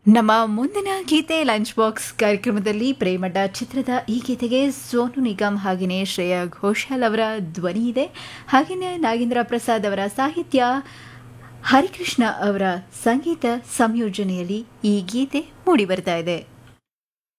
ನಮ್ಮ ಮುಂದಿನ ಗೀತೆ lunch box ಕಾರ್ಯಕ್ರಮದಲ್ಲಿ ಪ್ರೇಮಡ್ಡ ಚಿತ್ರದ ಈ ಗೀತೆಗೆ ಸೋನು ನಿಗಮ್ ಹಾಗೆಯೇ ಶ್ರೇಯಾ ಘೋಷಾಲ್ ಅವರ ಧ್ವನಿ ಇದೆ. ಹಾಗೆಯೇ ನಾಗೇಂದ್ರ ಪ್ರಸಾದ್ ಅವರ ಸಾಹಿತ್ಯ, ಹರಿಕೃಷ್ಣ ಅವರ ಸಂಗೀತ ಸಂಯೋಜನೆಯಲ್ಲಿ ಈ ಗೀತೆ ಮೂಡಿ ಬರ್ತಾ ಇದೆ.